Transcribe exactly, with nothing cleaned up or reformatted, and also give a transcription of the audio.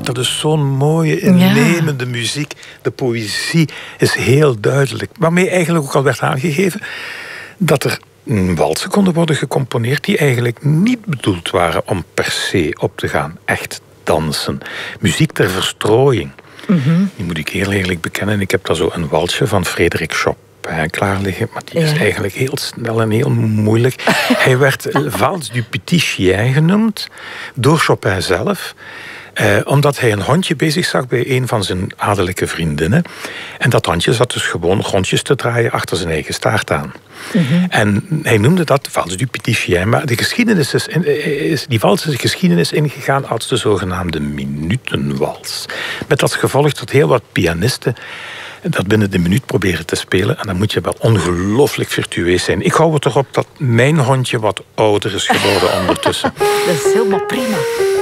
Dat is zo'n mooie, innemende ja. muziek. De poëzie is heel duidelijk. Waarmee eigenlijk ook al werd aangegeven dat er walsen konden worden gecomponeerd die eigenlijk niet bedoeld waren om per se op te gaan. Echt dansen. Muziek ter verstrooiing. Mm-hmm. Die moet ik heel eerlijk bekennen. Ik heb daar zo een walsje van Frédéric Chopin klaar liggen, maar die is ja. eigenlijk heel snel en heel moeilijk. Hij werd Valse du Petit Chien genoemd door Chopin zelf. Eh, omdat hij een hondje bezig zag bij een van zijn adellijke vriendinnen. En dat hondje zat dus gewoon rondjes te draaien achter zijn eigen staart aan. Mm-hmm. En hij noemde dat Valse du Petit Chien. Maar de geschiedenis is, is, die vals is de geschiedenis ingegaan als de zogenaamde minutenwals. Met als gevolg dat heel wat pianisten dat binnen de minuut proberen te spelen. En dan moet je wel ongelooflijk virtueus zijn. Ik hou het erop dat mijn hondje wat ouder is geworden ondertussen. Dat is helemaal prima.